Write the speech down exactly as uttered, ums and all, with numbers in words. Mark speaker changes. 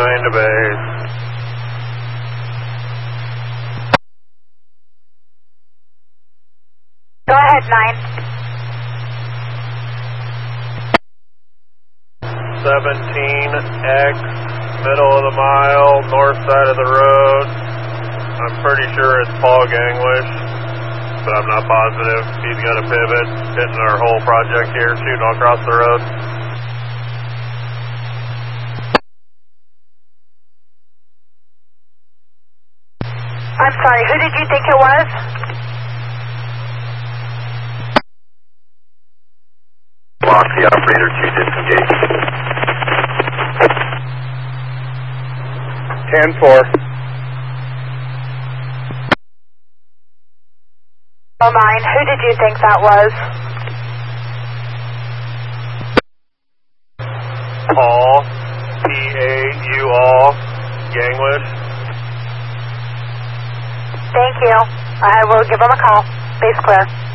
Speaker 1: nine to base.
Speaker 2: Go ahead, nine.
Speaker 1: seventeen X, middle of the mile, north side of the road. I'm pretty sure it's Paul Ganglish, but I'm not positive. He's got a pivot, hitting our whole project here, shooting all across the road.
Speaker 2: I'm sorry, who did you think it was?
Speaker 3: Lock the operator to disengage.
Speaker 1: ten four.
Speaker 2: Oh, nine, who did you think that was?
Speaker 1: Paul, P A U L, Ganglish.
Speaker 2: Thank you. I will give him a call. Base clear.